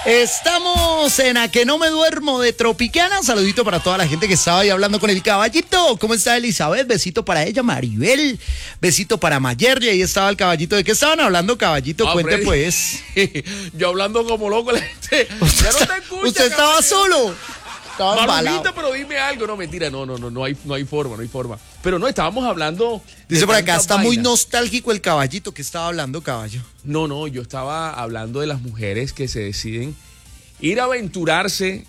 Estamos en A Que No Me Duermo de Tropicana. Saludito para toda la gente que estaba ahí hablando con el caballito. ¿Cómo está Elizabeth? Besito para ella, Maribel. Besito para Mayer. Y ahí estaba el caballito. ¿De qué estaban hablando, caballito? Cuente, Freddy, pues. Yo hablando como loco, la gente. Ya no te escucha. Usted estaba solo. Estaba embalado. Marulita, pero dime algo. No, mentira, no hay forma. Pero no, estábamos hablando. Dice por acá, tantas está muy vainas. nostálgico el caballito. ¿Qué estaba hablando, caballo? No, yo estaba hablando de las mujeres que se deciden ir a aventurarse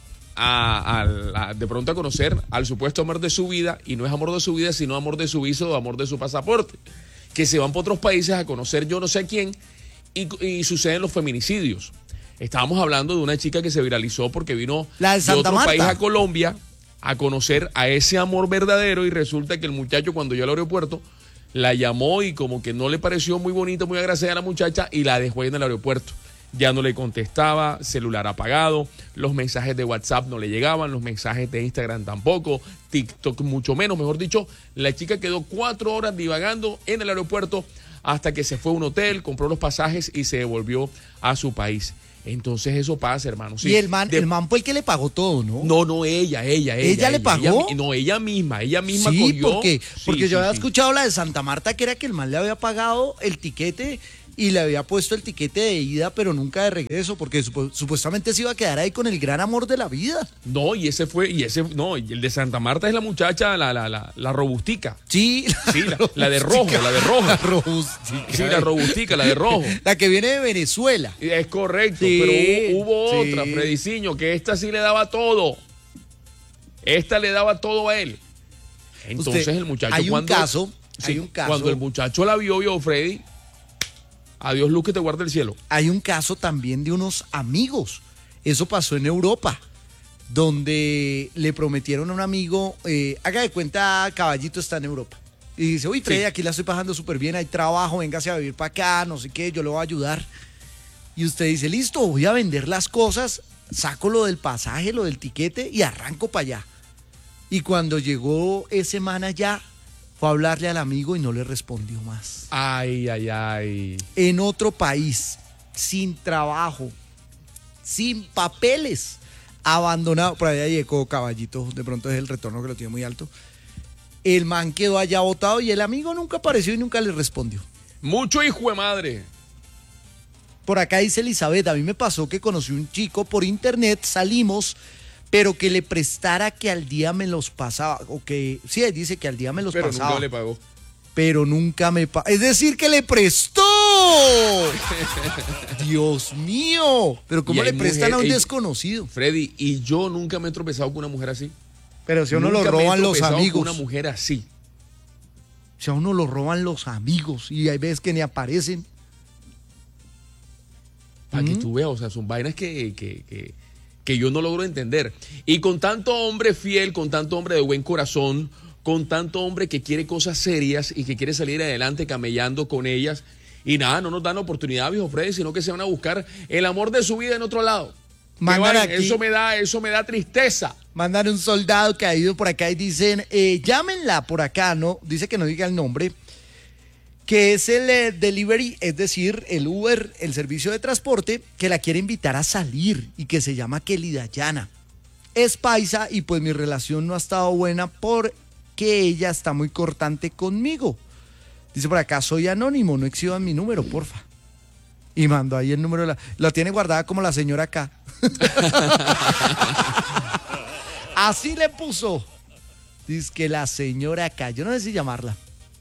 de pronto a conocer al supuesto amor de su vida, y no es amor de su vida, sino amor de su viso o amor de su pasaporte, que se van por otros países a conocer yo no sé a quién, y suceden los feminicidios. Estábamos hablando de una chica que se viralizó porque vino La de Santa otro Marta. país a Colombia a conocer a ese amor verdadero, y resulta que el muchacho, cuando llegó al aeropuerto, la llamó y como que no le pareció muy bonita, muy agraciada a la muchacha, y la dejó ahí en el aeropuerto. Ya no le contestaba, celular apagado, los mensajes de WhatsApp no le llegaban, los mensajes de Instagram tampoco, TikTok mucho menos. Mejor dicho, la chica quedó 4 horas divagando en el aeropuerto hasta que se fue a un hotel, compró los pasajes y se devolvió a su país. Entonces eso pasa, hermano. Sí. Y el man fue el que le pagó todo, ¿no? No, ella. ¿Ella le pagó? Ella misma Sí, cogió. porque yo había escuchado la de Santa Marta, que era que el man le había pagado el tiquete y le había puesto el tiquete de ida, pero nunca de regreso, porque supuestamente se iba a quedar ahí con el gran amor de la vida. No, y el de Santa Marta es la muchacha, la robustica. Sí, La de rojo. La robustica. Sí, la robustica, la de rojo. La que viene de Venezuela. Es correcto, Sí, pero hubo sí. otra, Frediciño, que esta sí le daba todo. Esta le daba todo a él. Entonces el muchacho, hay un caso. Cuando el muchacho la vio, Freddy, adiós luz que te guarde el cielo. Hay un caso también de unos amigos. Eso pasó en Europa, donde le prometieron a un amigo, haga de cuenta, caballito está en Europa. Y dice, uy, Freddy, Sí. aquí la estoy pasando súper bien, hay trabajo, véngase a vivir para acá, no sé qué, yo le voy a ayudar. Y usted dice, listo, voy a vender las cosas, saco lo del pasaje, lo del tiquete y arranco para allá. Y cuando llegó ese man allá, fue a hablarle al amigo y no le respondió más. Ay. En otro país, sin trabajo, sin papeles, abandonado. Por allá llegó caballito, de pronto es el retorno que lo tiene muy alto. El man quedó allá botado y el amigo nunca apareció y nunca le respondió. Mucho hijo de madre. Por acá dice Elizabeth, a mí me pasó que conocí un chico por internet, salimos, pero que le prestara que al día me los pasaba, o que, sí, él dice que al día me los Pero pasaba. nunca le pagó. Pero nunca me pagó. Es decir, que le prestó. Dios mío. Pero ¿cómo Y hay le prestan a un mujer- desconocido? Freddy, y yo nunca me he tropezado con una mujer así. Pero si a uno lo Nunca me he roban los tropezado amigos. con una mujer así. Si a uno lo roban los amigos y hay veces que ni aparecen. Para que tú veas, o sea, son vainas que yo no logro entender. Y con tanto hombre fiel, con tanto hombre de buen corazón, con tanto hombre que quiere cosas serias y que quiere salir adelante camellando con ellas, y nada, no nos dan oportunidad, viejo Freddy, sino que se van a buscar el amor de su vida en otro lado. Qué Mandan vaina, aquí- eso me da tristeza. Mandan un soldado que ha ido por acá y dicen, llámenla por acá, ¿no? Dice que no diga el nombre, que es el delivery, es decir, el Uber, el servicio de transporte, que la quiere invitar a salir y que se llama Kelly Dayana. Es paisa y pues mi relación no ha estado buena porque ella está muy cortante conmigo. Dice por acá, soy anónimo, no exhiban mi número, porfa. Y mandó ahí el número, la tiene guardada como la señora acá. Así le puso. Dice que la señora acá, yo no sé si llamarla.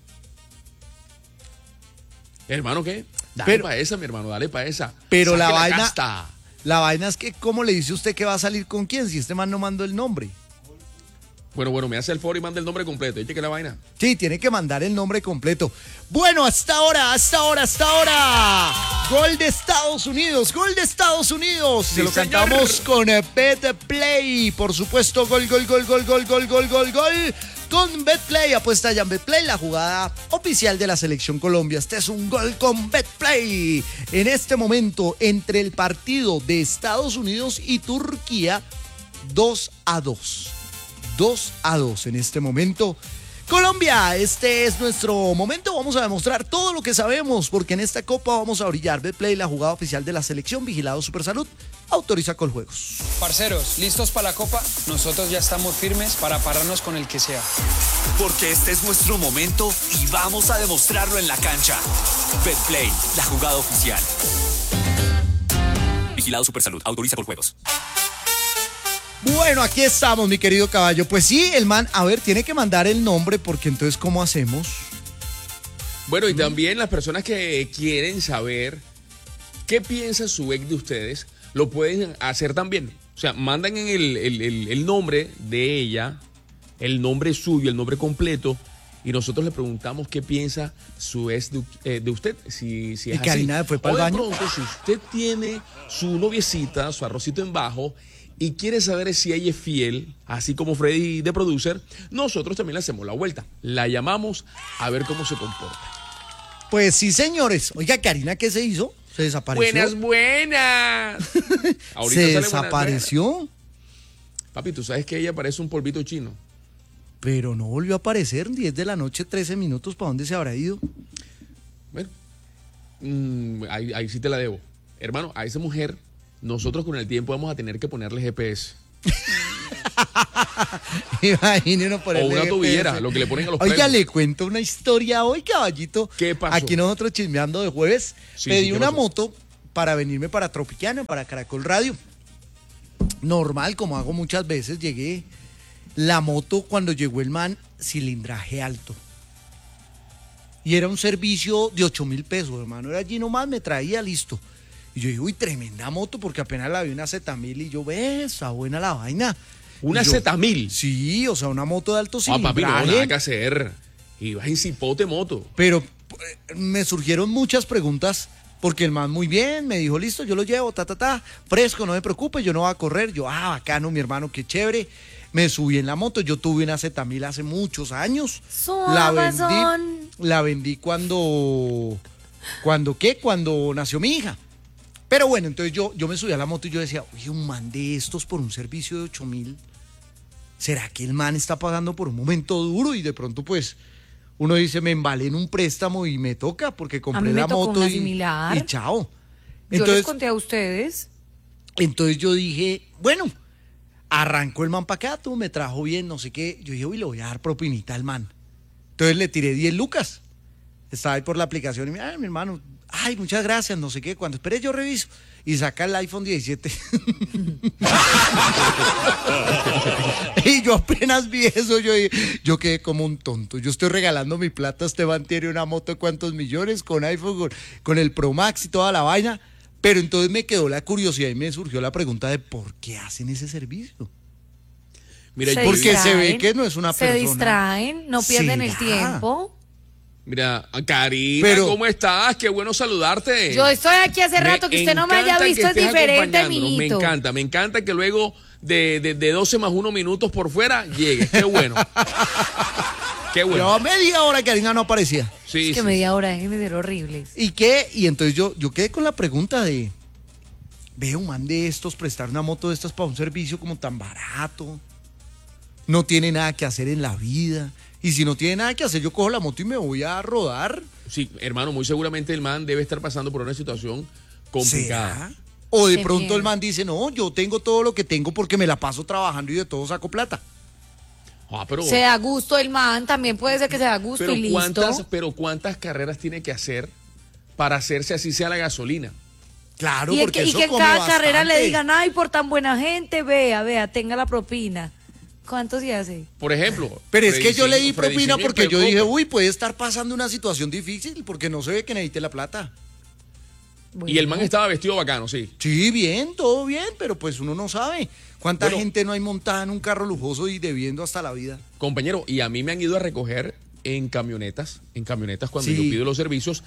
Hermano, ¿qué? Dale Pero- para esa, mi hermano, dale para esa. Pero Saque la vaina- casta. La vaina es que, ¿cómo le dice usted que va a salir con quién si este man no mandó el nombre? Bueno, me hace el foro y manda el nombre completo. ¿Viste que la vaina? Sí, tiene que mandar el nombre completo. Bueno, hasta ahora. Gol de Estados Unidos. Sí, Se lo señor. cantamos con BetPlay. Por supuesto, gol. Con BetPlay, apuesta ya en BetPlay, la jugada oficial de la Selección Colombia. Este es un gol con BetPlay. En este momento, entre el partido de Estados Unidos y Turquía, 2-2. 2-2 en este momento. Colombia, este es nuestro momento, vamos a demostrar todo lo que sabemos, porque en esta copa vamos a brillar. Betplay, la jugada oficial de la selección, vigilado Supersalud, autoriza Coljuegos. Parceros, ¿listos para la copa? Nosotros ya estamos firmes para pararnos con el que sea. Porque este es nuestro momento y vamos a demostrarlo en la cancha. Betplay, la jugada oficial. Vigilado Supersalud, autoriza Coljuegos. Bueno, aquí estamos, mi querido caballo. Pues sí, el man, a ver, tiene que mandar el nombre, porque entonces, ¿cómo hacemos? Bueno, y también las personas que quieren saber qué piensa su ex de ustedes, lo pueden hacer también. O sea, mandan en el nombre de ella, el nombre suyo, el nombre completo, y nosotros le preguntamos qué piensa su ex de usted, si es así. Karina fue para el baño. O de pronto, si usted tiene su noviecita, su arrocito en bajo, y quiere saber si ella es fiel, así como Freddy de producer, nosotros también le hacemos la vuelta. La llamamos a ver cómo se comporta. Pues sí, señores. Oiga, Karina, ¿qué se hizo? Se desapareció. Buenas. Ahorita Se sale desapareció. buenas. Papi, tú sabes que ella parece un polvito chino. Pero no volvió a aparecer. 10 de la noche, 13 minutos. ¿Para dónde se habrá ido? Bueno, ahí sí te la debo. Hermano, a esa mujer, nosotros con el tiempo vamos a tener que ponerle GPS. Imagínense O una tobillera, lo que le ponen a los Oiga, perros. le cuento una historia hoy, caballito. ¿Qué pasó? Aquí nosotros chismeando de jueves. Sí, pedí sí, ¿qué una pasó? moto para venirme para Tropicana, para Caracol Radio. Normal, como hago muchas veces, llegué. La moto, cuando llegó el man, cilindraje alto. Y era un servicio de 8.000 pesos, hermano. Era allí nomás, me traía listo. Y yo dije, uy, tremenda moto, porque apenas la vi una Z1000 y yo, ve, está buena la vaina. ¿Una Y yo, Z1000? Sí, o sea, una moto de alto Ah, papi, no, cilindraje. nada que hacer. Y vas en cipote moto. Pero me surgieron muchas preguntas, porque el man muy bien, me dijo, listo, yo lo llevo, fresco, no me preocupe, yo no voy a correr. Yo, bacano, mi hermano, qué chévere. Me subí en la moto, yo tuve una Z1000 hace muchos años. La vendí cuando nació mi hija. Pero bueno, entonces yo me subí a la moto y yo decía, oye, un man de estos por un servicio de 8.000, ¿será que el man está pagando por un momento duro? Y de pronto pues uno dice, me embalé en un préstamo y me toca porque compré me la tocó moto una y similar. chao. Yo les conté a ustedes. Entonces yo dije, bueno, arrancó el man para acá, tú me trajo bien, no sé qué. Yo dije, uy, le voy a dar propinita al man. Entonces le tiré 10 lucas. Estaba ahí por la aplicación y mi hermano, ay, muchas gracias, no sé qué. Cuando esperé yo reviso y saca el iPhone 17. Y yo apenas vi eso, yo quedé como un tonto. Yo estoy regalando mi plata, Esteban tiene una moto de cuántos millones con iPhone, con el Pro Max y toda la vaina. Pero entonces me quedó la curiosidad y me surgió la pregunta de por qué hacen ese servicio. Mira, Se porque distraen, se ve que no es una persona. Se distraen, no pierden el ¿Será? tiempo. Mira, Karina, Pero- ¿cómo estás? Qué bueno saludarte. Yo estoy aquí hace rato, que usted no me haya encanta que visto, es estés diferente, acompañándonos. mijito. Me encanta que luego de 12 más 1 minutos por fuera llegues. Qué bueno. Qué bueno. Llevaba media hora que Karina no aparecía. Sí, Es que sí. media hora, déjenme ser horribles. ¿Y qué? Y entonces yo quedé con la pregunta de, veo un man de estos prestar una moto de estas para un servicio como tan barato. No tiene nada que hacer en la vida. Y si no tiene nada que hacer, yo cojo la moto y me voy a rodar. Sí, hermano, muy seguramente el man debe estar pasando por una situación complicada. ¿Será? O de Qué pronto miedo. el man dice, no, yo tengo todo lo que tengo porque me la paso trabajando y de todo saco plata. Ah, pero, Se da gusto el man, también puede ser que se da gusto pero y listo. ¿cuántas carreras tiene que hacer para hacerse así sea la gasolina? Claro, Y, porque y eso que en come cada carrera le bastante. digan, ay, por tan buena gente, vea, tenga la propina. ¿Cuánto se hace? Por ejemplo. Pero es que yo le di Freddy propina Ciño y porque yo Pedro dije, Copa. uy, puede estar pasando una situación difícil porque no se ve que necesite la plata. Y el man estaba vestido bacano, sí. Sí, bien, todo bien, pero pues uno no sabe cuánta Bueno. gente no hay montada en un carro lujoso y debiendo hasta la vida. Compañero, y a mí me han ido a recoger en camionetas cuando Sí. yo pido los servicios,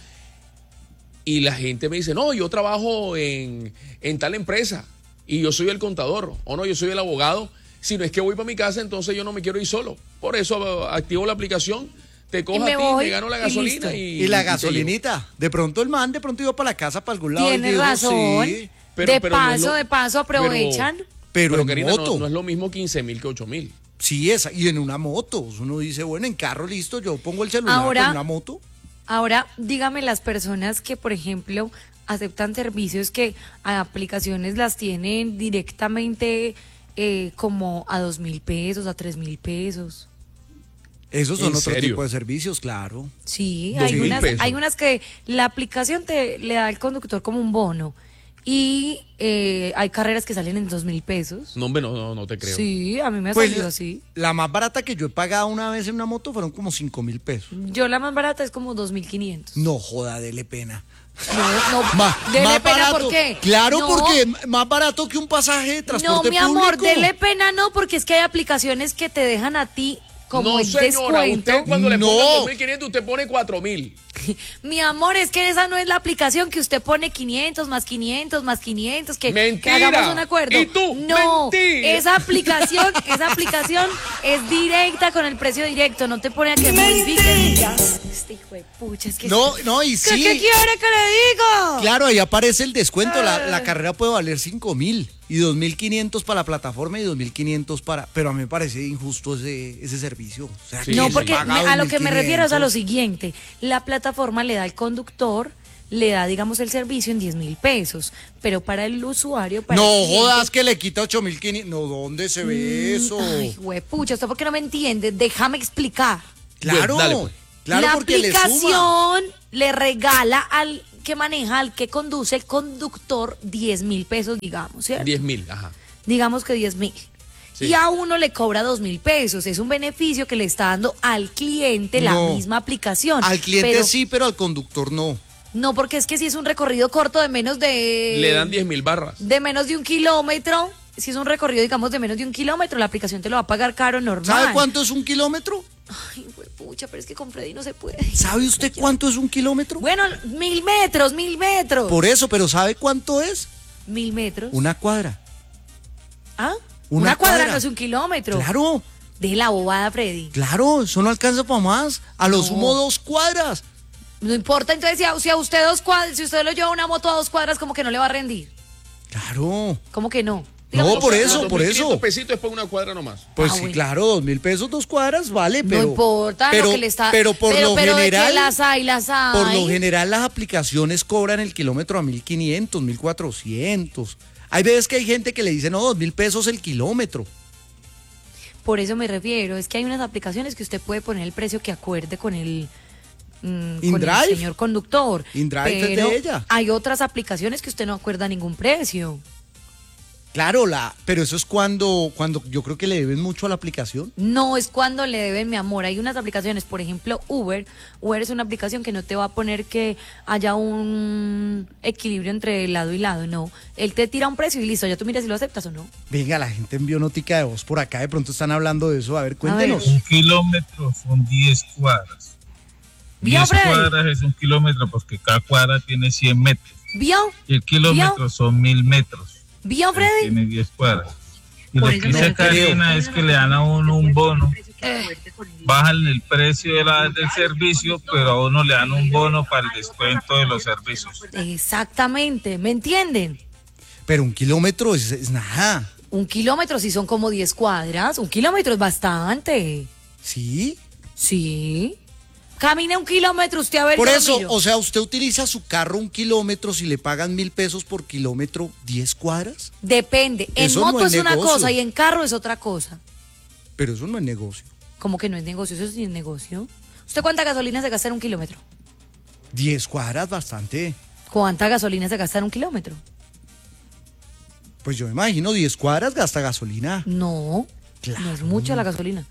y la gente me dice, no, yo trabajo en tal empresa, y yo soy el contador, o no, yo soy el abogado. Si no es que voy para mi casa, entonces yo no me quiero ir solo. Por eso activo la aplicación, te cojo me a ti, voy, me gano la y gasolina listo. y Y la te llevo. gasolinita, de pronto el man, de pronto iba para la casa, para algún lado. y Tiene dijo, razón. sí, Pero no es de paso aprovechan. pero en Karina, moto. no es lo mismo 15.000 que 8.000. Sí, esa, y en una moto. Uno dice, bueno, en carro listo, yo pongo el celular, Ahora- pero en una moto. Ahora, dígame las personas que, por ejemplo, aceptan servicios que a aplicaciones las tienen directamente como a 2.000 pesos, a 3.000 pesos. Esos son ¿En otro serio? tipo de servicios, claro. Sí, 2.000 pesos. hay unas que la aplicación le da al conductor como un bono y hay carreras que salen en 2.000 pesos. No, hombre, no te creo. Sí, a mí me ha Pues salido así. la más barata que yo he pagado una vez en una moto fueron como 5.000 pesos. Yo la más barata es como 2.500. No joda, dele pena. No, dele Más pena, barato. ¿por qué? Claro, No. porque es más barato que un pasaje de transporte No, mi amor, público. dele pena no, porque es que hay aplicaciones que te dejan a ti como no, el señora, descuento. usted cuando le No. ponga 2.500, usted pone 4.000. Mi amor, es que esa no es la aplicación que usted pone 500 más 500 más 500, que Mentira. hagamos un acuerdo. ¿Y tú? No, Mentira. esa aplicación es directa con el precio directo, no te pone a que modifiques. Este hijo de pucha, es que No, y ¿Qué, sí. ¿Qué quiere que le diga? Claro, ahí aparece el descuento. La carrera puede valer 5.000 y 2.500 para la plataforma y 2.500 para. Pero a mí me parece injusto ese servicio. O sea, Sí, No, sí. porque paga a lo que me refiero es a lo 2.500. siguiente. La plataforma le da al conductor, le da, digamos, el servicio en 10.000 pesos, pero para el usuario, para No el cliente- jodas que le quita 8.500. No, ¿dónde se ve eso? Ay, huepucha, ¿usted por qué no me entiende? Déjame explicar. Claro, Dale, pues. claro, la porque le suma. aplicación le regala al que maneja, al que conduce, el conductor, 10.000 pesos, digamos, ¿cierto? 10.000, ajá. Digamos que 10.000. Sí. Y a uno le cobra 2.000 pesos. Es un beneficio que le está dando al cliente la No. misma aplicación. Al cliente Pero- sí, pero al conductor no. No, porque es que si es un recorrido corto de menos de... Le dan 10.000 barras. De menos de 1 kilómetro. Si es un recorrido, digamos, de menos de 1 kilómetro, la aplicación te lo va a pagar caro normal. ¿Sabe cuánto es 1 kilómetro? Ay, pucha, pero es que con Freddy no se puede. ¿Sabe usted cuánto es 1 kilómetro? Bueno, 1.000 metros, 1.000 metros. Por eso, pero ¿sabe cuánto es? 1.000 metros. Una cuadra. ¿Ah? una Una cuadra cuadra. no es 1 kilómetro. Claro, De la bobada, Freddy. claro, eso no alcanza para más. A lo No. sumo 2 cuadras. No importa, entonces si a usted si usted lo lleva una moto a 2 cuadras, como que no le va a rendir. Claro. ¿Cómo que no? No, por Los eso, por 2.500 eso. pesitos es para una cuadra nomás. Pues Ah, sí, bueno. claro, 2.000 pesos, 2 cuadras, vale, pero. no importa pero, lo que le está. Pero por lo pero de general. que las hay, las hay. Por lo general, las aplicaciones cobran el kilómetro a 1.500, 1.400. Hay veces que hay gente que le dice, no, 2.000 pesos el kilómetro. Por eso me refiero, es que hay unas aplicaciones que usted puede poner el precio que acuerde con el con el InDrive. señor conductor. InDrive es de pero ella. hay otras aplicaciones que usted no acuerda ningún precio. Claro, pero eso es cuando yo creo que le deben mucho a la aplicación. No es cuando le deben, mi amor. Hay unas aplicaciones, por ejemplo, Uber. Uber es una aplicación que no te va a poner que haya un equilibrio entre lado y lado, no. Él te tira un precio y listo, ya tú miras si lo aceptas o no. Venga, la gente envió notica de voz por acá, de pronto están hablando de eso. A ver, cuéntenos. ver. 1 kilómetro son 10 cuadras. ¿Vio, 10 Freddy? cuadras es 1 kilómetro porque cada cuadra tiene 100 metros. ¿Vio? Y el kilómetro son 1.000 metros. ¿Vio, Freddy? Tiene 10 cuadras. Y Por lo eso que me dice refiero. Karina es que le dan a uno un bono. Bajan el precio del servicio, pero a uno le dan un bono para el descuento de los servicios. Exactamente, ¿me entienden? Pero 1 kilómetro es nada. 1 kilómetro si son como 10 cuadras. 1 kilómetro es bastante. ¿Sí? Sí. Camine 1 kilómetro, usted a ver. Por yo lo eso, miro. o sea, usted utiliza su carro 1 kilómetro si le pagan 1.000 pesos por kilómetro, 10 cuadras. Depende. En Eso no moto es es una negocio. cosa y en carro es otra cosa. Pero eso no es negocio. ¿Cómo que no es negocio? Eso sí es negocio. ¿Usted cuánta gasolina se gasta en 1 kilómetro? 10 cuadras, bastante. ¿Cuánta gasolina se gasta en 1 kilómetro? Pues yo me imagino 10 cuadras gasta gasolina. No. Claro. No es mucha la gasolina.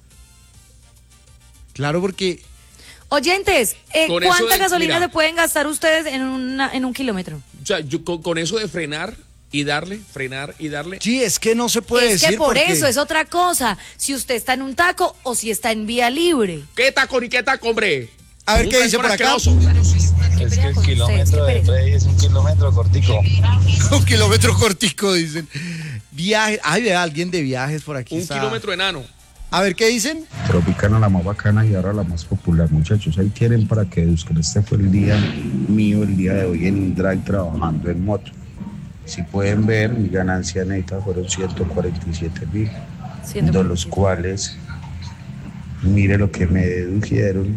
Claro, porque Oyentes, Con eso ¿cuánta de- gasolina mira. se pueden gastar ustedes en 1 kilómetro? O sea, yo con eso de frenar y darle, sí, es que no se puede Es decir que por porque- eso es otra cosa. Si usted está en un taco o si está en vía libre. ¿Qué taco ni qué taco, hombre? A ver Un qué dice traidor por acá. asqueroso. Es que el Con kilómetro ustedes, de qué Freddy es 1 kilómetro cortico. 1 kilómetro cortico, dicen. Viaje. Ay, vea, alguien de viajes por aquí. Un está. kilómetro enano. A ver qué dicen. Tropicana, la más bacana y ahora la más popular, muchachos. Ahí tienen para que deduzcan. Este fue el día mío, el día de hoy en InDrive trabajando en moto. Si pueden ver, mi ganancia neta fueron 147.000. de los cuales, mire lo que me dedujeron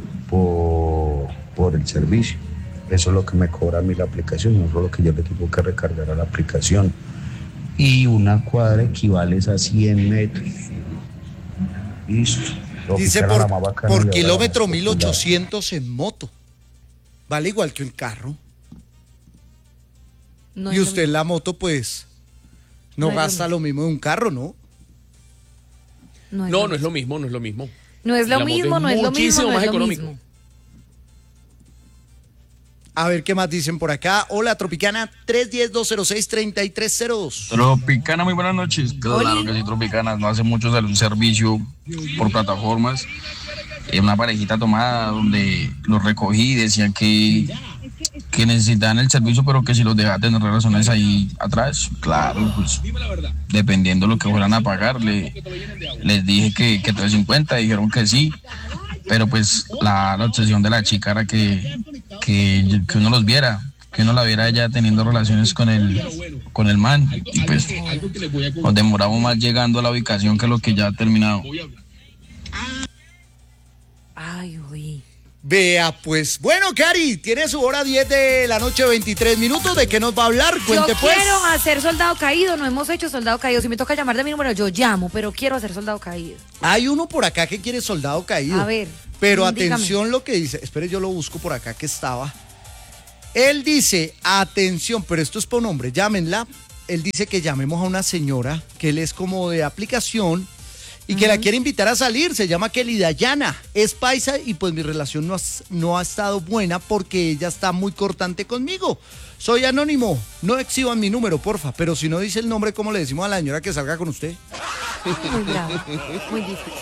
por el servicio. Eso es lo que me cobra a mí la aplicación, no es lo que yo le tengo que recargar a la aplicación. Y una cuadra equivale a 100 metros. Listo. Dice por kilómetro 1.800 en moto. Vale igual que un carro. No Y es usted en la moto, pues, no No es lo gasta lo mismo de un carro, ¿no? No es No, lo no es mismo. lo mismo, no es lo mismo. No es lo La moto mismo, es no es lo mismo, muchísimo no más es lo económico. mismo. A ver qué más dicen por acá. Hola, Tropicana 310-206-3302. Tropicana, muy buenas noches. Claro que sí, Tropicana. No hace mucho salió un servicio por plataformas. Una parejita tomada donde los recogí y decían que necesitaban el servicio, pero que si los dejaba tener relaciones ahí atrás. Claro, pues dependiendo de lo que fueran a pagar, les dije que 350, dijeron que sí. Pero pues la obsesión de la chica era que uno los viera, que uno la viera ya teniendo relaciones con el man. Y pues nos demoramos más llegando a la ubicación que lo que ya ha terminado. Ay, uy. Vea, pues, bueno, Cari, tiene su hora 10 de la noche, 23 minutos. ¿De qué nos va a hablar? Cuente, Yo pues. quiero hacer soldado caído, no hemos hecho soldado caído. Si me toca llamar de mi número, yo llamo, pero quiero hacer soldado caído. Hay uno por acá que quiere soldado caído. A ver, Pero dígame. atención lo que dice. Espere, yo lo busco por acá que estaba. Él dice, atención, pero esto es por un hombre, llámenla. Él dice que llamemos a una señora que él es como de aplicación y que la quiere invitar a salir. Se llama Kelly Dayana. Es paisa y pues mi relación no ha estado buena porque ella está muy cortante conmigo. Soy anónimo. No exhiban mi número, porfa. Pero si no dice el nombre, ¿cómo le decimos a la señora que salga con usted? Muy bravo, muy difícil.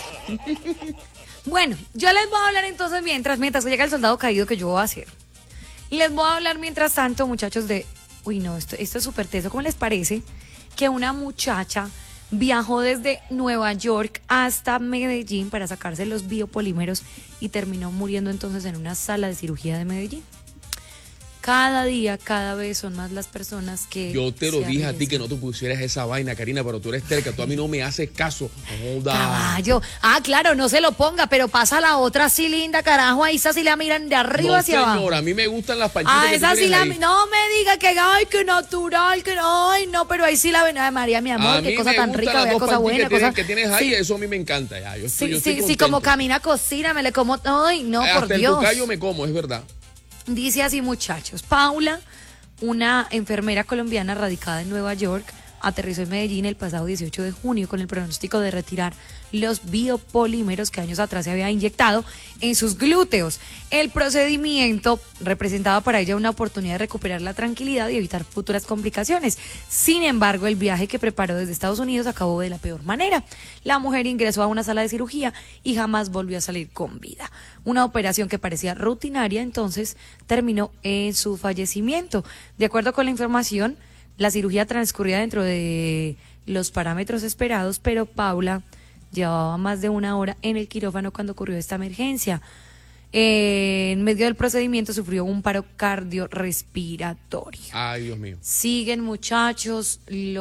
Bueno, yo les voy a hablar entonces mientras llega el soldado caído que yo voy a hacer. Les voy a hablar mientras tanto, muchachos, de... Uy, no, esto es súper teso. ¿Cómo les parece que una muchacha viajó desde Nueva York hasta Medellín para sacarse los biopolímeros y terminó muriendo entonces en una sala de cirugía de Medellín? Cada día, cada vez son más las personas que... Yo te lo se dije a ti que arriesgan. no te pusieras esa vaina, Karina, pero tú eres terca, tú a mí no me haces caso. Joda. Caballo. Ah, claro, no se lo ponga, pero pasa la otra así linda, carajo. Ahí esa sí la miran de arriba No, hacia abajo. señora, a mí me gustan las panchitas que Esa tú sí tienes la... ahí. No me diga que, ay, que natural, que no, ay, no, pero ahí sí la ven. Ay, María, mi A amor, mí qué cosa me tan gustan rica, las vea dos cosa panchitas buena, cosa... que tienes ahí, Sí. eso a mí me encanta. Ya. Yo estoy Sí, contento. sí, como camina, cocina, me le como... Ay, no, por Hasta el Dios. tocayo me como, es verdad. Dice así, muchachos. Paula, una enfermera colombiana radicada en Nueva York, aterrizó en Medellín el pasado 18 de junio con el pronóstico de retirar los biopolímeros que años atrás se había inyectado en sus glúteos. El procedimiento representaba para ella una oportunidad de recuperar la tranquilidad y evitar futuras complicaciones. Sin embargo, el viaje que preparó desde Estados Unidos acabó de la peor manera. La mujer ingresó a una sala de cirugía y jamás volvió a salir con vida. Una operación que parecía rutinaria entonces terminó en su fallecimiento. De acuerdo con la información, la cirugía transcurría dentro de los parámetros esperados, pero Paula llevaba más de una hora en el quirófano cuando ocurrió esta emergencia. En medio del procedimiento sufrió un paro cardiorrespiratorio. Ay, Dios mío. Siguen, muchachos,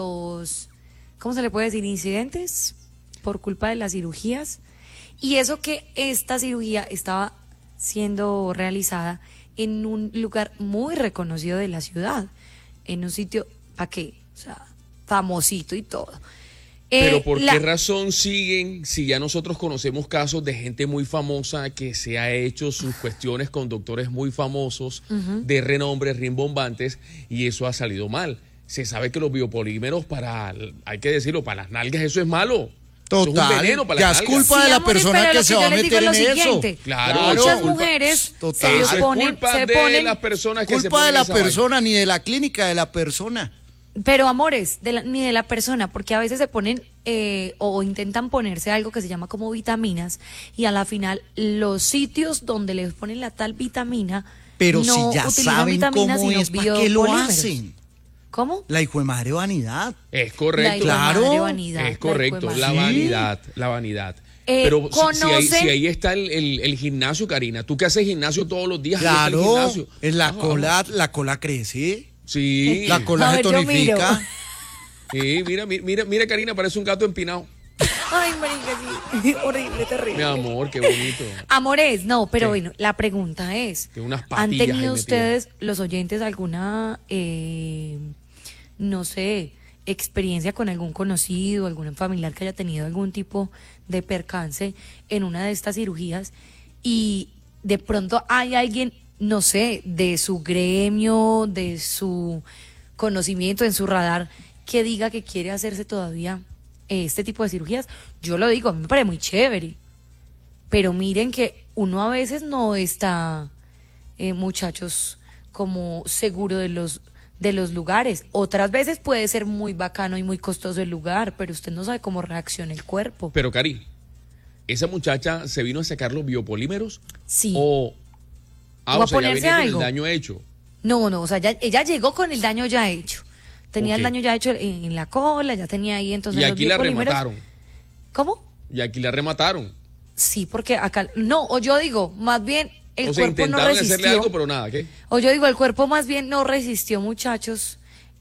¿cómo se le puede decir? Incidentes por culpa de las cirugías. Y eso que esta cirugía estaba siendo realizada en un lugar muy reconocido de la ciudad, en un sitio, ¿para qué? O sea, famosito y todo. Pero ¿por qué razón siguen, si ya nosotros conocemos casos de gente muy famosa que se ha hecho sus cuestiones con doctores muy famosos, de renombre, rimbombantes, y eso ha salido mal? Se sabe que los biopolímeros hay que decirlo, para las nalgas eso es malo. Total, Eso es un veneno para ya las es nalgas. culpa de la amores, persona pero que lo se yo va a les digo meter es en lo eso. siguiente. Claro, Muchas culpa- mujeres Total. se Eso es ponen, culpa se de ponen las personas que se Culpa de ponen la esa vaina. persona, ni de la clínica, de la persona. Pero amores, ni de la persona, porque a veces se ponen o intentan ponerse algo que se llama como vitaminas y a la final los sitios donde les ponen la tal vitamina Pero no si ya utilizan saben vitaminas, cómo sino es, ¿para qué lo biopolímeros. hacen? ¿Cómo? La hijo de madre vanidad. Es correcto. Claro. Es correcto, la Sí. vanidad, la vanidad. Eh, Pero si ¿conocen? ahí está el gimnasio, Karina. Tú que haces gimnasio todos los días. ahí está el Claro, gimnasio. en la Ah, cola crece, Sí. la cola A se ver, yo miro. tonifica. Sí, mira, Karina, parece un gato empinado. Ay, marica, sí. Horrible, terrible. Mi amor, qué bonito. Amores, no, pero ¿Qué? bueno, la pregunta es, Tiene unas ¿han patillas ahí tenido metidas. ustedes, los oyentes, alguna, no sé, experiencia con algún conocido, algún familiar que haya tenido algún tipo de percance en una de estas cirugías y de pronto hay alguien, no sé, de su gremio, de su conocimiento, en su radar, que diga que quiere hacerse todavía este tipo de cirugías? Yo lo digo, a mí me parece muy chévere. Pero miren que uno a veces no está, muchachos, como seguro de los lugares. Otras veces puede ser muy bacano y muy costoso el lugar, pero usted no sabe cómo reacciona el cuerpo. Pero, Cari, ¿esa muchacha se vino a sacar los biopolímeros? Sí. O ¿O a o sea, ya ponerse venía con algo? el daño hecho. No, o sea, ella llegó con el daño ya hecho. Tenía el Ok. daño ya hecho en la cola, ya tenía ahí entonces Y los aquí la biopolímeros. remataron. ¿Cómo? Y aquí la remataron. Sí, porque acá, no, o yo digo, más bien el O sea, cuerpo no intentaron hacerle resistió. algo, pero nada, ¿qué? O yo digo, el cuerpo más bien no resistió, muchachos,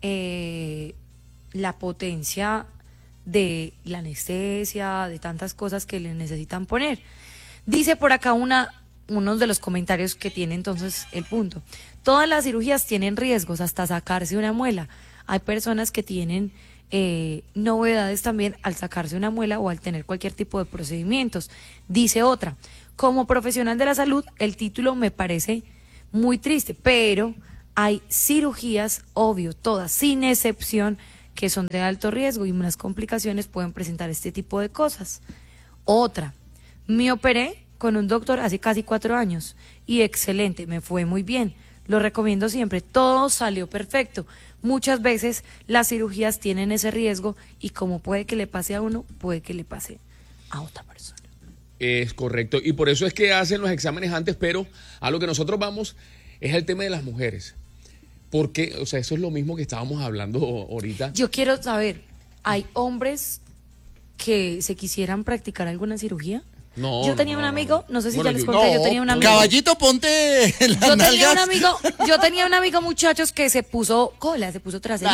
la potencia de la anestesia, de tantas cosas que le necesitan poner. Dice por acá uno de los comentarios que tiene entonces el punto. Todas las cirugías tienen riesgos, hasta sacarse una muela. Hay personas que tienen novedades también al sacarse una muela o al tener cualquier tipo de procedimientos. Dice otra, como profesional de la salud, el título me parece muy triste, pero hay cirugías, obvio, todas, sin excepción, que son de alto riesgo y unas complicaciones pueden presentar este tipo de cosas. Otra, me operé con un doctor hace casi 4 años y excelente, me fue muy bien. Lo recomiendo siempre, todo salió perfecto. Muchas veces las cirugías tienen ese riesgo y como puede que le pase a uno, puede que le pase a otra persona. Es correcto. Y por eso es que hacen los exámenes antes, pero a lo que nosotros vamos es el tema de las mujeres. Porque, o sea, eso es lo mismo que estábamos hablando ahorita. Yo quiero saber, ¿hay hombres que se quisieran practicar alguna cirugía? No. Yo tenía un amigo, no sé si Bueno, ya les yo- conté, yo tenía un amigo. Caballito, ponte las Yo tenía un amigo, muchachos, que se puso cola, se puso trasero.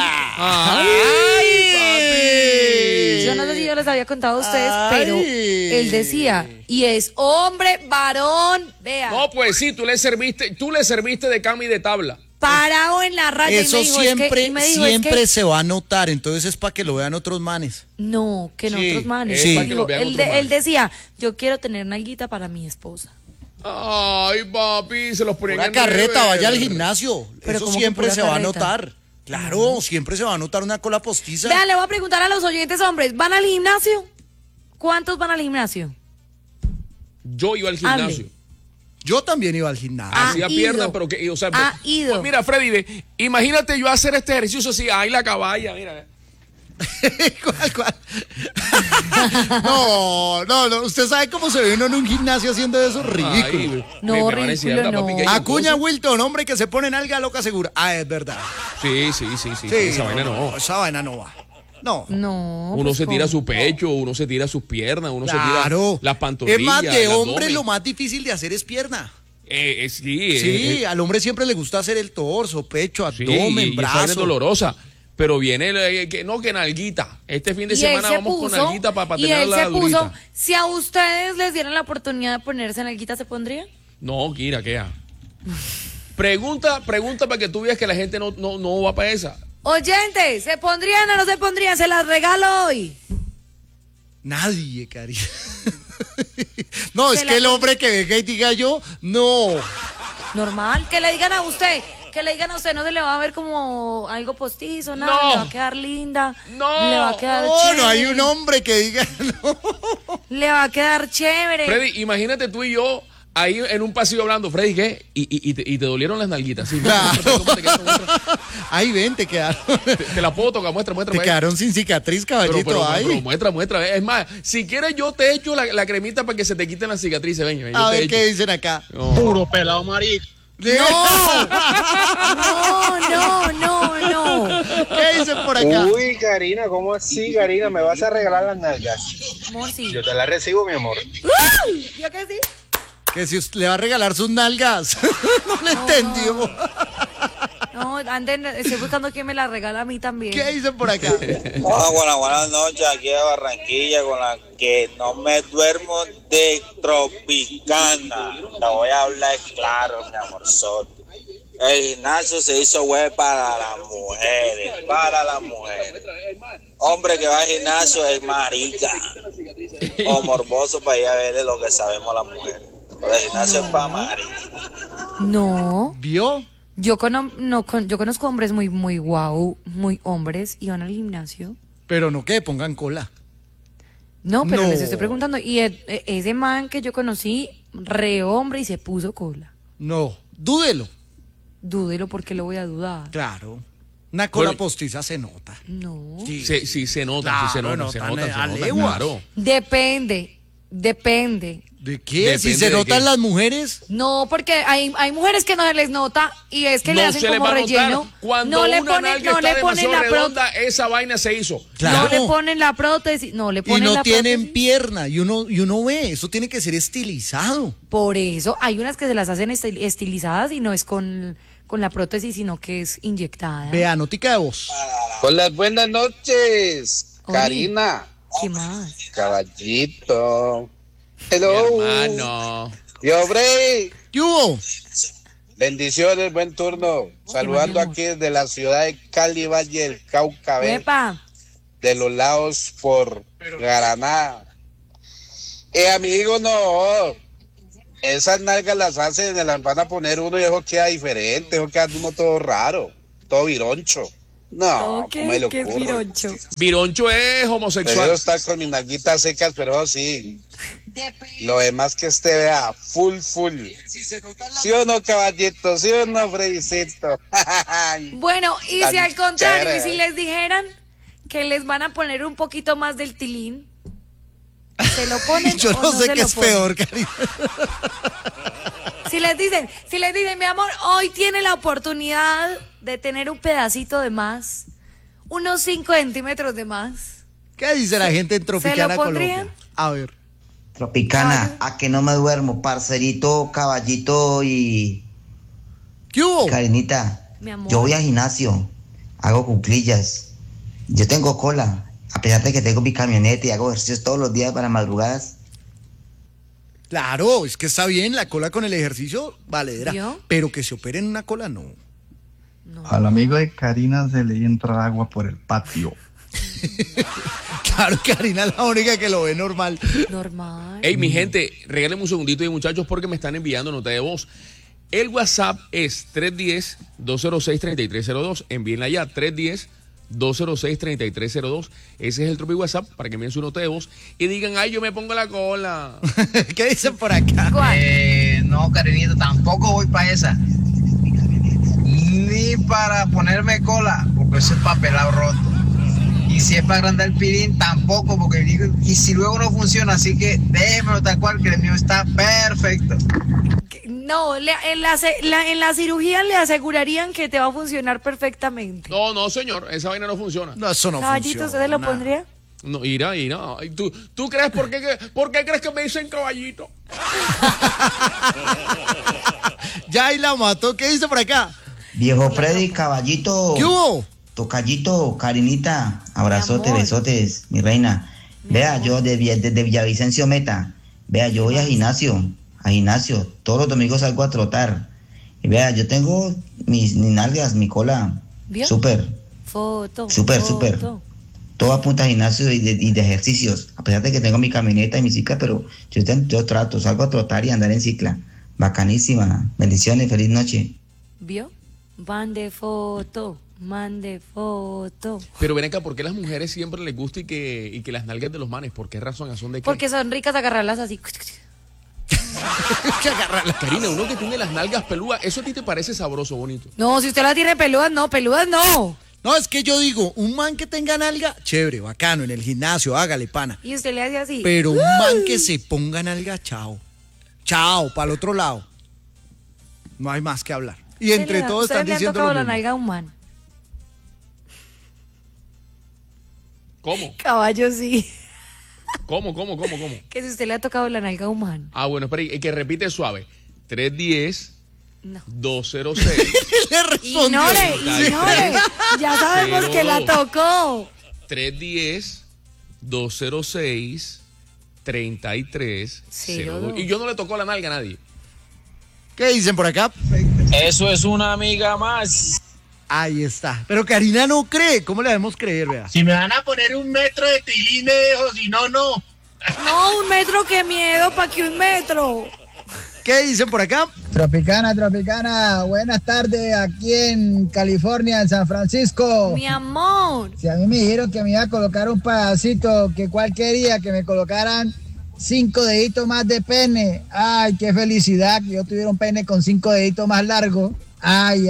¡Ay, Yo no sé si yo les había contado a ustedes, Ay. pero él decía, y es hombre, varón, vea, No, pues sí, tú le serviste de cama y de tabla. parado en la raya. Eso y me dijo, siempre, y me dijo, siempre se va a notar, entonces es para que lo vean otros manes. No, que no Sí, otros manes. sí. para que lo vean Él, otros manes. él decía, yo quiero tener nalguita para mi esposa. Ay, papi, se los ponían Una en carreta, rever. vaya al gimnasio. Pero Eso ¿cómo que siempre pura se va a carreta? notar. Claro, siempre se va a notar una cola postiza. Vean, le voy a preguntar a los oyentes hombres, ¿van al gimnasio? ¿Cuántos van al gimnasio? Yo iba al gimnasio. Hable. Yo también iba al gimnasio. Ah, Hacía ido. piernas, pero que, o sea, Ha ido. pues mira, Freddy, imagínate yo hacer este ejercicio así, ay, la caballa, mira. ¿Cuál? No, usted sabe cómo se ve uno en un gimnasio haciendo eso, ridículo. Ay, No, me van a decir, ridículo, anda, papi, no. que hay Acuña cosas. Wilton, hombre que se pone en alga loca segura. Ah, es verdad. Sí, esa vaina no. Esa vaina no va. No. No. Uno pues, se tira ¿cómo? su pecho, uno se tira sus piernas, uno se Claro. tira las pantorrillas. Es más, de el hombre abdomen. lo más difícil de hacer es pierna. Sí, Sí, al hombre siempre le gusta hacer el torso, pecho, sí, abdomen, y esa vaina es brazo. dolorosa. Pero viene, que nalguita. Este fin de Y él semana se vamos con puso, nalguita para y tener él la se puso, durita. si a ustedes les dieran la oportunidad de ponerse nalguita, ¿se pondrían? No, Kira, ¿qué? Pregunta para que tú veas que la gente no va para esa. Oyentes, ¿se pondrían o no se pondrían? Se las regalo hoy. Nadie, cari. No, Se es la que el pon- hombre que venga y diga yo, no. Normal, que le digan a usted, no se le va a ver como algo postizo, nada, No. le va a quedar linda, No. le va a quedar No, chévere, no hay un hombre que diga no. le va a quedar chévere. Freddy, imagínate tú y yo ahí en un pasillo hablando, Freddy, ¿qué? Y te dolieron las nalguitas. Sí, Claro. ¿cómo te quedaron? Ahí ven, te quedaron. Te la puedo tocar, muestra. Te quedaron sin cicatriz, caballito. Pero ahí. muestra. Es más, si quieres yo te echo la cremita para que se te quiten las cicatrices. Ven, yo A te ver echo. qué dicen acá. No. Puro pelado marico. No. ¿Qué dicen por acá? Uy, Karina, ¿cómo así, Karina? ¿Me vas a regalar las nalgas? Amor, sí. Yo te las recibo, mi amor. ¿Ya que sí? Que si usted le va a regalar sus nalgas. No le entendió. No, No, anden, estoy buscando quién me la regala a mí también. ¿Qué dicen por acá? Buenas noches, aquí de Barranquilla, con la que no me duermo de Tropicana. Te voy a hablar claro, mi amor sol. El gimnasio se hizo web para las mujeres. Hombre que va al gimnasio es marica o morboso para ir a ver lo que sabemos las mujeres. Pero el gimnasio es para marica. No. ¿Vio? Yo conozco hombres muy guau, muy hombres, y van al gimnasio. Pero no que pongan cola. No, pero No. les estoy preguntando. Y ese man que yo conocí, re hombre, y se puso cola. No, dúdelo. Dúdelo, porque lo voy a dudar. Claro. Una cola Bueno, postiza se nota. No. Sí. Sí, se nota, Claro, se nota, a leguas. claro. Depende. ¿De qué? Depende Si se de notan qué. las mujeres. No, porque hay mujeres que no se les nota y es que le No hacen se le como va a notar. relleno. Cuando no le una ponen, nalga no está le ponen demasiado la redonda, esa vaina se hizo. Claro. No le ponen la prótesis, no le Y ponen no la tienen prótesis. pierna. Y uno ve, eso tiene que ser estilizado. Por eso hay unas que se las hacen estilizadas y no es con la prótesis, sino que es inyectada. Vea, notica de voz. Hola, buenas noches, Oli. Karina, ¿Qué más? caballito. Mi Hello. hermano. Y hombre, ¿Qué hubo? bendiciones, buen turno. Saludando amor. aquí desde la ciudad de Cali, Valle del Cauca, ve, Epa, de los lados por Granada. Amigo, no. Esas nalgas las hacen, las van a poner uno y eso queda diferente, eso queda uno todo raro, todo vironcho. No, ok, ¿cómo me le qué ocurre? pirocho. Vironcho es Prefiero homosexual. estar con mis nalguitas secas, pero eso sí. Lo demás que esté vea, full. ¿Sí o no, caballito? ¿Sí o no, Fredicito? Bueno, y Tan si al contrario, chévere. y si les dijeran que les van a poner un poquito más del tilín, ¿se lo ponen Yo o no sé se qué lo es ponen? peor, Karina. Si les dicen, mi amor, hoy tiene la oportunidad de tener un pedacito de más, unos 5 centímetros de más. ¿Qué dice la gente en Tropicana, pondrían? Colombia? A ver. Tropicana, a que no me duermo, parcerito, caballito y ¿Qué hubo? Karinita. Mi amor. Yo voy al gimnasio, hago cuclillas, yo tengo cola, a pesar de que tengo mi camioneta y hago ejercicios todos los días para madrugadas. Claro, es que está bien, la cola con el ejercicio, valedera. ¿Vio? Pero que se operen una cola, no. Al amigo de Karina se le entra agua por el patio. Claro, Karina es la única que lo ve normal. Normal. Ey, mi gente, regálenme un segundito, muchachos, porque me están enviando nota de voz. El WhatsApp es 310-206-3302. Envíenla ya, 310-206-3302. Ese es el Tropi WhatsApp para que envíen su nota de voz y digan, ay, yo me pongo la cola. ¿Qué dicen por acá? No, Karinita, tampoco voy para esa. Ni para ponerme cola, porque eso es papelado roto. Y si es para agrandar el pilín, tampoco, porque digo, y si luego no funciona, así que déjemelo tal cual, que el mío está perfecto. No, en la cirugía le asegurarían que te va a funcionar perfectamente. No, señor, esa vaina no funciona. No, eso no Caballito, funciona. ¿usted se lo pondría? No, irá. Ay, ¿Tú crees por qué crees que me dicen caballito? Ya y la mató. ¿Qué dice por acá? Viejo Freddy, caballito. ¿Qué hubo? Tocallito, Karinita, abrazotes, amor. besotes, mi reina. Vea, yo desde Villavicencio Meta, vea, yo voy a gimnasio, todos los domingos salgo a trotar. Y vea, yo tengo mis nalgas, mi cola, ¿Vio? súper, Foto. súper. Todo apunta a gimnasio y de ejercicios, a pesar de que tengo mi camioneta y mi cicla, pero yo trato, salgo a trotar y andar en cicla. Bacanísima, bendiciones, feliz noche. ¿Vio? Mande foto. Pero ven acá, ¿por qué a las mujeres siempre les gusta y que las nalgas de los manes? ¿Por qué razón? ¿A son de qué? Porque son ricas agarrarlas así. Karina, uno que tiene las nalgas peludas, ¿eso a ti te parece sabroso, bonito? No, si usted la tiene peludas, no. No, es que yo digo, un man que tenga nalga, chévere, bacano, en el gimnasio, hágale, pana. Y usted le hace así. Pero un man que se ponga nalga, chao. Chao, para el otro lado. No hay más que hablar. Y entre todos están ¿Ustedes le han diciendo tocado lo la mismo. nalga a un man? ¿Cómo? Caballo, sí. ¿Cómo? Que si usted le ha tocado la nalga a un man. Ah, bueno, espera, y que repite suave. 310 206. Le respondió. Ignore. Ya sabemos que la tocó. 310-206-3302. Y yo no le tocó la nalga a nadie. ¿Qué dicen por acá? Eso es una amiga más. Ahí está. Pero Karina no cree. ¿Cómo le debemos creer, vea? Si me van a poner 1 metro de tilín, me dejo, si no, no. No, 1 metro, qué miedo, ¿para qué 1 metro? ¿Qué dicen por acá? Tropicana, buenas tardes aquí en California, en San Francisco. Mi amor. Si a mí me dijeron que me iba a colocar un pedacito, que cuál quería, que me colocaran 5 deditos más de pene. Ay, qué felicidad que yo tuviera un pene con 5 deditos más largo. Ay,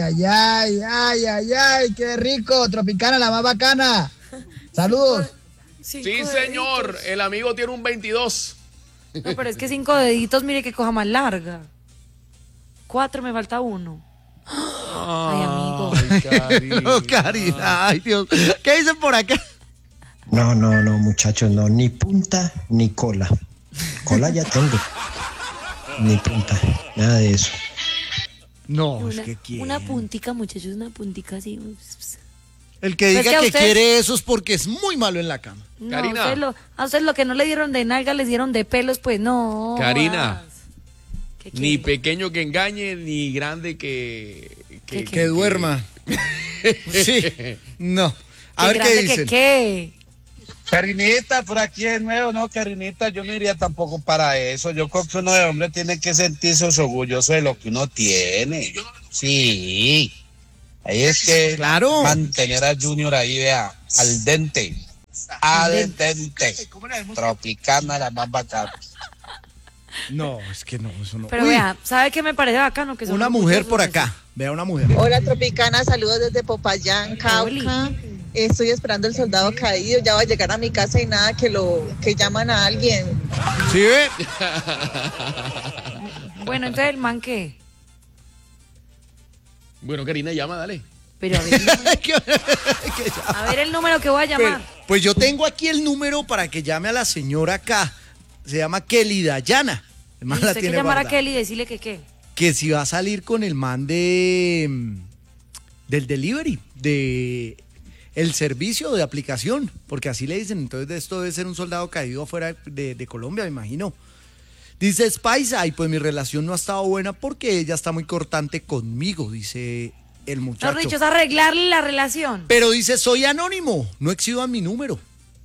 qué rico. Tropicana, la más bacana. Saludos. Sí, señor. El amigo tiene un 22. No, pero es que 5 deditos, mire que coja más larga. 4, me falta 1. Ay, amigo. No, Karina, ay, Dios. ¿Qué dicen por acá? No, muchachos, no. Ni punta ni cola. Cola ya tengo. Ni punta. Nada de eso. No, es que quiere. Una puntica, muchachos, una puntica así. El que diga Pues que usted... quiere eso es porque es muy malo en la cama. No, Karina. A usted lo que no le dieron de nalga, les dieron de pelos, pues no. Karina. Ni pequeño que engañe, ni grande que duerma. Sí, no. A ver qué dicen. ¿Qué? Karinita, por aquí de nuevo, no, Karinita, yo no iría tampoco para eso. Yo creo que uno de hombre tiene que sentirse orgulloso de lo que uno tiene. Sí. Ahí es que mantener a Junior ahí, vea, al dente. Al dente. Tropicana, la más bacana. No, es que no, eso no. Pero vea, ¿sabe qué me parece bacano? Que una mujer por acá. Vea, una mujer. Hola, Tropicana, saludos desde Popayán, Cauca. Estoy esperando el soldado caído, ya va a llegar a mi casa y nada, que llaman a alguien. ¿Sí ve? Bueno, entonces el man, ¿qué? Bueno, Karina, llama, dale. Pero a ver el número que voy a llamar. Pues yo tengo aquí el número para que llame a la señora acá. Se llama Kelly Dayana. Usted que llamar a Kelly y decirle que qué. Que si va a salir con el man del delivery, de el servicio de aplicación, porque así le dicen. Entonces esto debe ser un soldado caído afuera de Colombia, me imagino. Dice Spice, pues mi relación no ha estado buena porque ella está muy cortante conmigo, dice el muchacho. Los dichos, arreglarle la relación. Pero dice, soy anónimo, no exhiban mi número.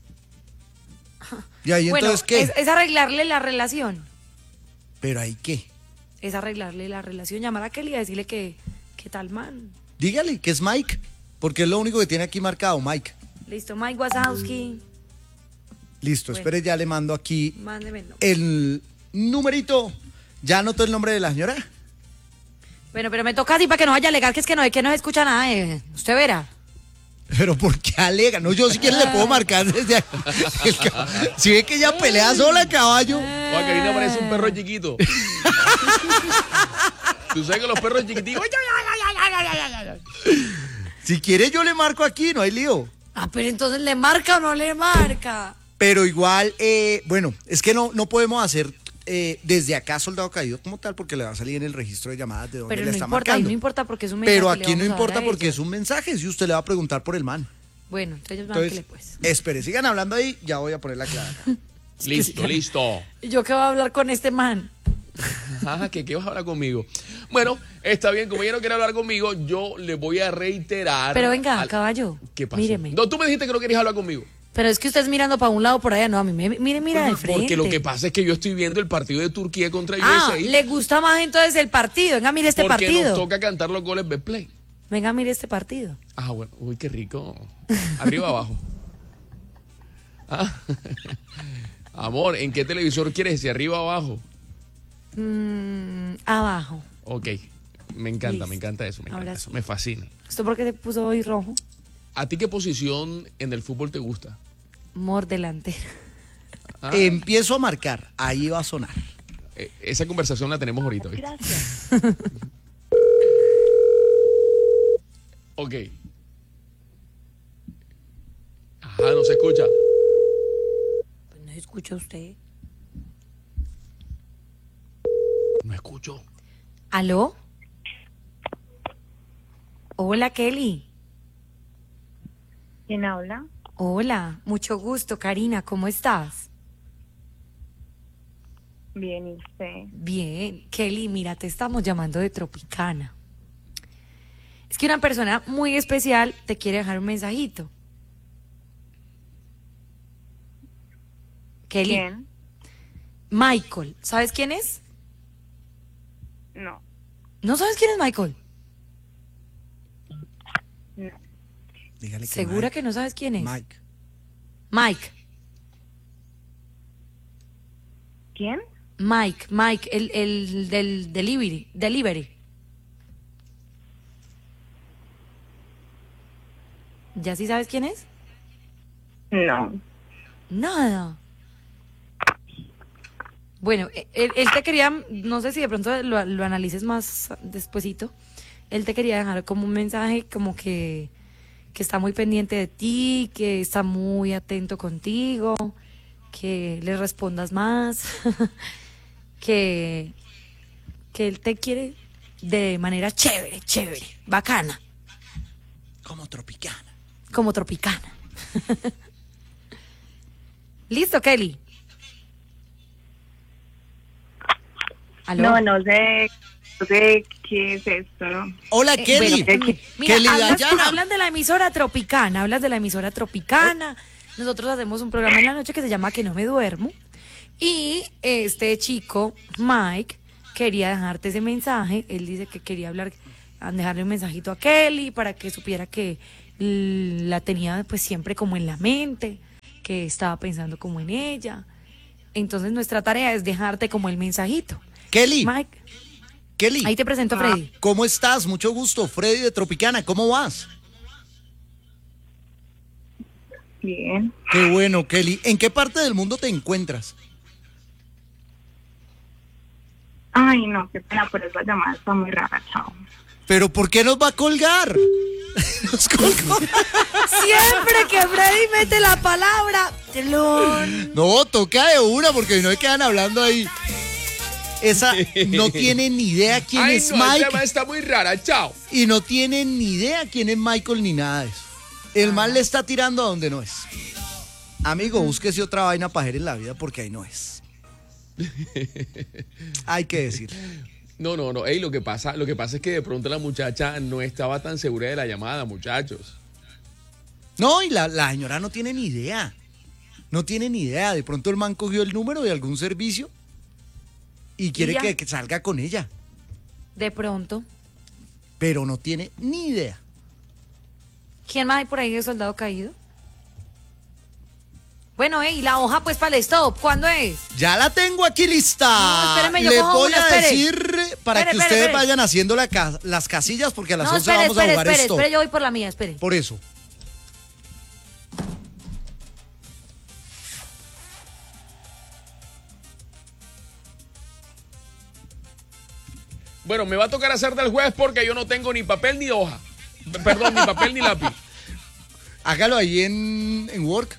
Y ahí bueno, entonces, ¿qué? Es arreglarle la relación. ¿Pero ahí qué? Es arreglarle la relación, llamar a Kelly y decirle que tal man. Dígale que es Mike, porque es lo único que tiene aquí marcado, Mike. Listo, Mike Wazowski. Listo, Bueno. espere, ya le mando aquí Mándeme el numerito. ¿Ya anotó el nombre de la señora? Bueno, pero me toca así para que no vaya a alegar que es que no se escucha nada. Usted verá. Pero ¿por qué alega? No, yo si quiere le puedo marcar desde aquí. Si ve que ella pelea sola, caballo. Karina parece un perro chiquito. Tú sabes que los perros chiquiticos. Si quiere yo le marco aquí, no hay lío. Ah, pero entonces ¿le marca o no le marca? Pero igual, bueno, es que no podemos hacer desde acá soldado caído como tal, porque le va a salir en el registro de llamadas de donde Pero le no está importa, marcando. ahí no importa porque es un mensaje. Pero que le aquí no vamos a dar importa a porque ella. es un mensaje, si usted le va a preguntar por el man. Bueno, entonces Entonces, márquele pues. espere, sigan hablando ahí, ya voy a poner la clave acá. Listo. ¿Y yo qué voy a hablar con este man? ¿Qué vas a hablar conmigo? Bueno, está bien, como ella no quiere hablar conmigo, yo le voy a reiterar. Pero venga, caballo. ¿Qué pasó? Míreme. No, tú me dijiste que no querías hablar conmigo. Pero es que usted es mirando para un lado por allá, no, a mí mira de frente. Porque lo que pasa es que yo estoy viendo el partido de Turquía contra Ah, USA. le gusta más entonces el partido. Venga, mire este porque partido. nos toca cantar los goles Betplay. Venga, mire este partido. Ah, bueno, uy, qué rico. Arriba, abajo. Amor, ¿en qué televisor quieres? ¿Si arriba o abajo? Abajo. Ok, me encanta eso, Ahora eso, sí. me fascina. ¿Esto por qué se puso hoy rojo? ¿A ti qué posición en el fútbol te gusta? Mor delantero. Empiezo a marcar, ahí va a sonar. Esa conversación la tenemos ahorita. ¿Viste? Gracias. Ok. Ajá, no se escucha. Pues no escucha usted. No escucho. ¿Aló? Hola, Kelly. ¿Quién habla? Hola, mucho gusto, Karina, ¿cómo estás? Bien, ¿y usted? Bien, Kelly, mira, te estamos llamando de Tropicana. Es que una persona muy especial te quiere dejar un mensajito. Kelly. ¿Quién? Michael, ¿sabes quién es? No. ¿No sabes quién es Michael? No. Dígale que ¿Segura Mike. que no sabes quién es? Mike. Mike. ¿Quién? Mike, el del delivery. ¿Ya sí sabes quién es? No. Nada. Bueno, él te quería, no sé si de pronto lo analices más despuesito, él te quería dejar como un mensaje como que está muy pendiente de ti, que está muy atento contigo, que le respondas más, que él te quiere de manera chévere, bacana. Como tropicana. Como tropicana. ¿Listo, Kelly? ¿Aló? No sé qué es esto, ¿no? Hola, Kelly. Mira, Kelly Dayana. hablas de la emisora Tropicana, Nosotros hacemos un programa en la noche que se llama Que no me duermo. Y este chico, Mike, quería dejarte ese mensaje. Él dice que quería dejarle un mensajito a Kelly para que supiera que la tenía pues siempre como en la mente, que estaba pensando como en ella. Entonces nuestra tarea es dejarte como el mensajito. Kelly. Mike. Kelly. Ahí te presento a Freddy. ¿Cómo estás? Mucho gusto. Freddy de Tropicana. ¿Cómo vas? Bien. Qué bueno, Kelly. ¿En qué parte del mundo te encuentras? Ay, no, qué pena, pero esa llamada está muy rara, chao. ¿Pero por qué nos va a colgar? Nos colgó. Siempre que Freddy mete la palabra, telón. No, toca de una porque no me quedan hablando ahí. Esa no tiene ni idea quién es Mike. Esa está muy rara, chao. Y no tiene ni idea quién es Michael ni nada de eso. El mal le está tirando a donde no es. Amigo, búsquese otra vaina para hacer en la vida porque ahí no es. Hay que decir. No. Ey, lo que pasa es que de pronto la muchacha no estaba tan segura de la llamada, muchachos. No, y la señora no tiene ni idea. No tiene ni idea. De pronto el man cogió el número de algún servicio y quiere que salga con ella. De pronto. Pero no tiene ni idea. ¿Quién más hay por ahí de soldado caído? Bueno, y la hoja pues para el stop, ¿cuándo es? Ya la tengo aquí lista. No, espéreme, yo Le cojo voy una, a espere. decir para que ustedes vayan haciendo las casillas porque a las 11 vamos a jugar esto. Espere, yo voy por la mía, espere. Por eso. Bueno, me va a tocar hacer del juez porque yo no tengo ni papel ni hoja. Perdón, ni papel ni lápiz. Hágalo ahí en Work.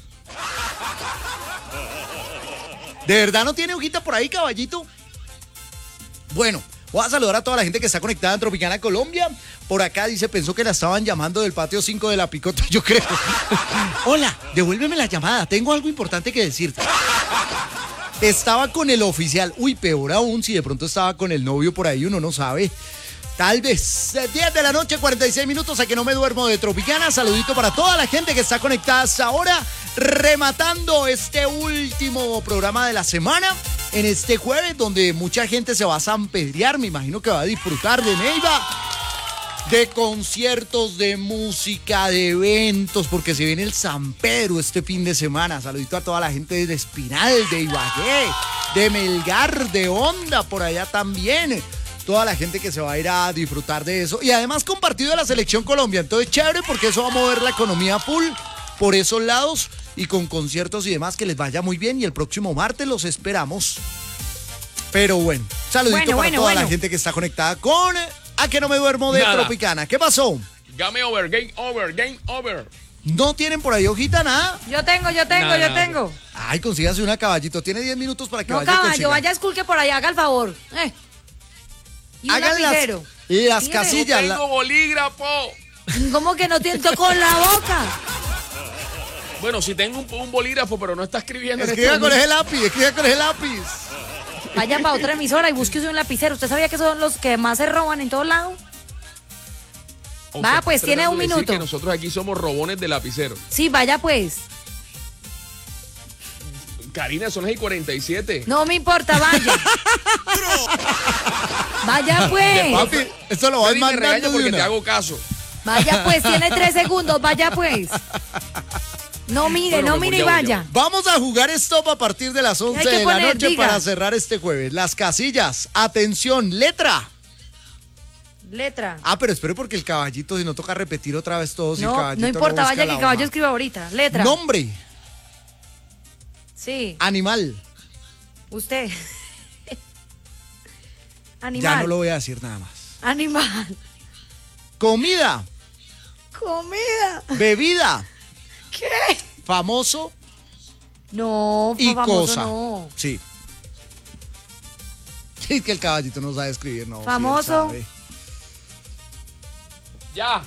¿De verdad no tiene hojita por ahí, caballito? Bueno, voy a saludar a toda la gente que está conectada en Tropicana, Colombia. Por acá dice, pensó que la estaban llamando del patio 5 de la Picota, yo creo. Hola, devuélveme la llamada, tengo algo importante que decirte. Estaba con el oficial. Uy, peor aún si de pronto estaba con el novio por ahí, uno no sabe. Tal vez. 10 de la noche, 46 minutos, a que no me duermo de Tropicana. Saludito para toda la gente que está conectada hasta ahora, rematando este último programa de la semana, en este jueves, donde mucha gente se va a zampedrear, me imagino que va a disfrutar de Neiva, de conciertos, de música, de eventos, porque se viene el San Pedro este fin de semana. Saludito a toda la gente de Espinal, de Ibagué, de Melgar, de Honda, por allá también. Toda la gente que se va a ir a disfrutar de eso. Y además compartido de la Selección Colombia. Entonces chévere porque eso va a mover la economía full por esos lados y con conciertos y demás. Que les vaya muy bien y el próximo martes los esperamos. Pero bueno, saludito para toda la gente que está conectada con A que no me duermo de Tropicana. ¿Qué pasó? Game over. ¿No tienen por ahí hojita, nada? Yo tengo. Ay, consígase una, caballito. Tiene 10 minutos para que No, vaya a caballo, vaya a esculque por ahí, haga el favor. Y un lapicero. Las Dime. casillas. Tengo bolígrafo. ¿Cómo que no tiento con la boca? Bueno, si tengo un bolígrafo, pero no está escribiendo. en Escriba este con momento. ese lápiz, escriba con ese lápiz. Vaya para otra emisora y busque un lapicero. ¿Usted sabía que son los que más se roban en todos lados? O Va, sea, pues, estás tiene tratando un de decir minuto. que nosotros aquí somos robones de lapicero. Sí, vaya pues. Karina, son las 47. No me importa, vaya. Vaya pues. Papi, esto lo vas Nadie me mandando regaña de porque una. te hago caso. Vaya pues, tiene 3 segundos, vaya pues. No mire, Bueno, no mi amor, mire y ya voy, vaya. Vamos a jugar stop a partir de las 11 Hay que de la poner, noche diga. para cerrar este jueves. Las casillas, atención, letra. Letra. Ah, pero espere porque el caballito, si no toca repetir otra vez todo, si el No, caballito no importa, busca vaya que la el caballo hoja. escriba ahorita. Letra. Nombre, Sí, animal. usted. Animal. Ya no lo voy a decir nada más. Animal. Comida, Comida. bebida, ¿Qué? famoso No, y famoso cosa. no. Sí. Es que el caballito no sabe escribir, no. sí, él Famoso. sabe. Ya.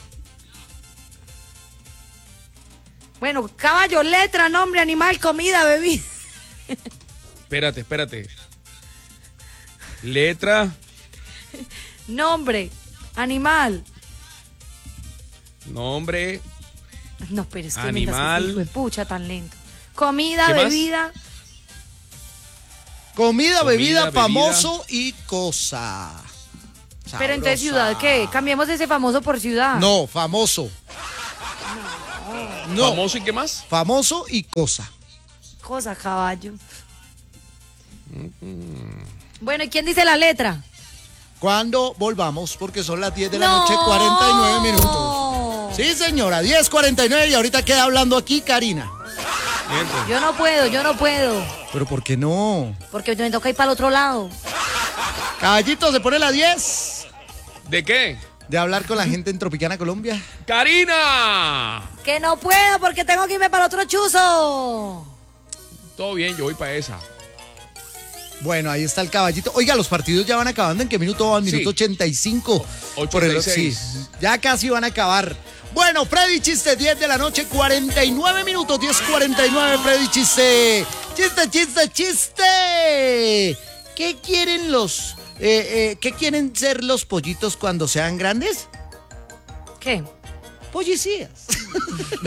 Bueno, caballo, letra, nombre, animal, comida, bebida. Espérate. Letra, Nombre, animal. nombre, No, pero es que Animal. mientras que pucha tan lento. Comida, ¿Qué más? bebida. Comida, bebida, bebida. famoso y cosa. Pero entonces Sabrosa. ciudad, ¿qué? Cambiemos ese famoso por ciudad. No, famoso. No, famoso y qué más. famoso y cosa. Cosa, caballo. Bueno, ¿y quién dice la letra? Cuando volvamos, porque son las 10 de la noche, 49 minutos. Sí, señora, 10:49 y ahorita queda hablando aquí Karina. Yo no puedo. Pero ¿por qué no? Porque me toca ir para el otro lado. Caballito, ¿se pone la 10? ¿De qué? De hablar con la gente en Tropicana, Colombia. ¡Karina! Que no puedo porque tengo que irme para el otro chuzo. Todo bien, yo voy para esa. Bueno, ahí está el caballito. Oiga, los partidos ya van acabando. ¿En qué minuto van? Minuto 85. Por el- 86. sí, ya casi van a acabar. Bueno, Freddy Chiste, 10 de la noche, 49 minutos, 10:49, Freddy Chiste. Chiste. ¿Qué quieren qué quieren ser los pollitos cuando sean grandes? ¿Qué? Policías.